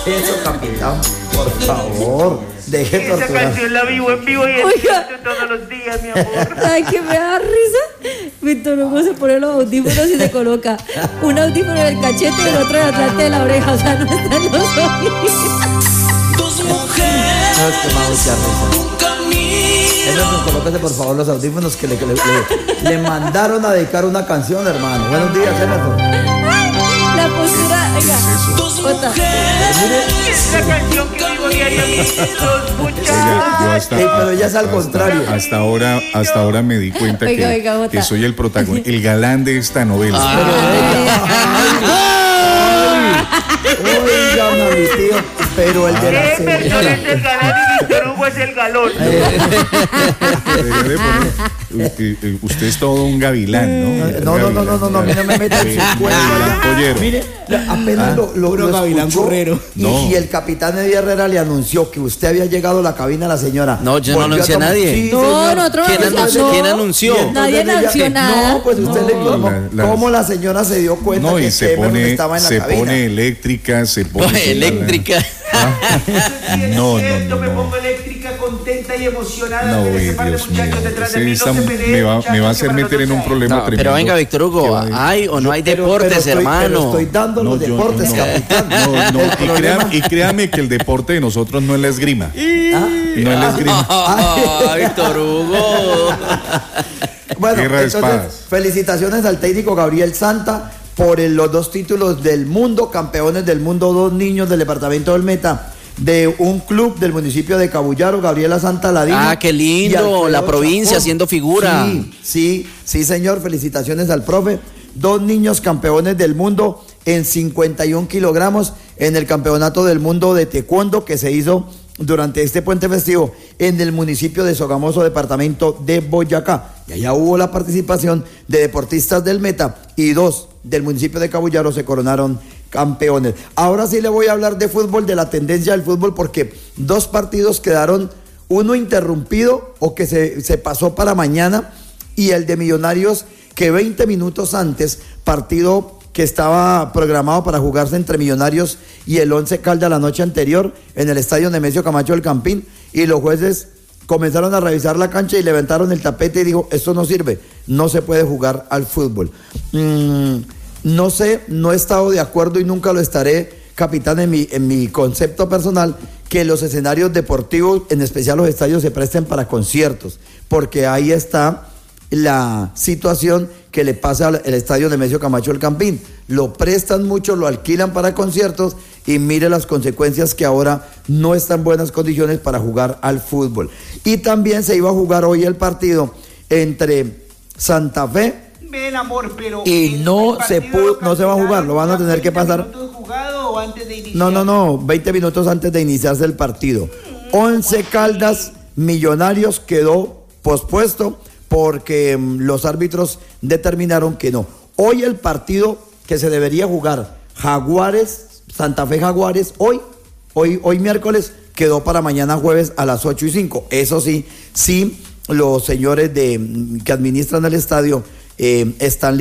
Eso, capitán, por favor, deje torturar. Esa canción la vivo en vivo y en directo todos los días, mi amor. Ay, que me da risa. Víctor Hugo se pone los audífonos y se coloca un audífono en el cachete y el otro en adelante de la oreja, o sea, no están los oídos. Dos mujeres, No, es que me da mucha risa. un camino. Emerson, colóquese por favor los audífonos que le mandaron a dedicar una canción, hermano. Buenos días, Emerson. La postura, oiga. Dos Otra. mujeres, Esa canción que vivo diariamente, los muchachos. Pero ya es al contrario. Hasta ahora me di cuenta Oiga, Jota. que soy el protagonista, el galán de esta novela. Oigan a mi tío, pero el de la Emerson es el galán y Víctor Hugo es el galón. Debería de poner, usted es todo un gavilán, ¿no? No, a mí no me metan en su cuento. Pollero. Mire, apenas lo gavilán escuchó, burrero. y el capitán Eddie Herrera le anunció que usted había llegado a la cabina a la señora. No, yo no Volvió anuncié a nadie. Sí, No, señor. nosotros ¿Quién no anunció? anunciamos. ¿Quién anunció? Y entonces Nadie ella- anunció nada. No, pues usted le informó. ¿Cómo la señora se dio cuenta No, que y se Emerson pone, estaba en la se cabina? pone eléctrica, se pone Eléctrica. No. Yo me pongo eléctrica, contenta y emocionada. No, de ver uy, ese par de Dios mío. muchachos detrás de Usted mí. está- No se peleen, me va a hacer muchachos, que meter para en un nosotros problema No, tremendo. pero venga, Víctor Hugo, ¿Qué va a ir? ¿hay o no hay Pero deportes, pero hermano? estoy dando los deportes, capitán. Y créame que el deporte de nosotros no es la esgrima. No es la esgrima. Ah, Víctor Hugo. Bueno, Guerra de entonces, espadas. felicitaciones al técnico Gabriel Santa por los 2 títulos del mundo, campeones del mundo, 2 niños del departamento del Meta, de un club del municipio de Cabullaro, Gabriela Santa Ladino. Ah, qué lindo, y Alfredo la provincia Chacón. haciendo figura. Sí, señor, felicitaciones al profe. 2 niños campeones del mundo en 51 kilogramos en el campeonato del mundo de taekwondo que se hizo durante este puente festivo en el municipio de Sogamoso, departamento de Boyacá. Y allá hubo la participación de deportistas del Meta y 2 del municipio de Cabullaro se coronaron campeones. Ahora sí le voy a hablar de fútbol, de la tendencia del fútbol, porque 2 partidos quedaron, uno interrumpido o que se pasó para mañana, y el de Millonarios que 20 minutos antes, partido que estaba programado para jugarse entre Millonarios y el Once Caldas la noche anterior en el estadio Nemesio Camacho del Campín, y los jueces comenzaron a revisar la cancha y levantaron el tapete y dijo, esto no sirve, no se puede jugar al fútbol. No sé, no he estado de acuerdo y nunca lo estaré, capitán, en mi concepto personal, que los escenarios deportivos, en especial los estadios, se presten para conciertos, porque ahí está la situación que le pasa al estadio Nemesio Camacho del Campín. Lo prestan mucho, lo alquilan para conciertos y mire las consecuencias, que ahora no está en buenas condiciones para jugar al fútbol. Y también se iba a jugar hoy el partido entre Santa Fe Ven, amor, pero y no se va a jugar, lo van a tener que pasar. ¿Jugado o antes de iniciar? No, 20 minutos antes de iniciarse el partido. Once Caldas Millonarios quedó pospuesto porque los árbitros determinaron que no. Hoy el partido que se debería jugar, Jaguares, Santa Fe Jaguares, hoy miércoles, quedó para mañana jueves a las 8:05. Eso sí, los señores que administran el estadio están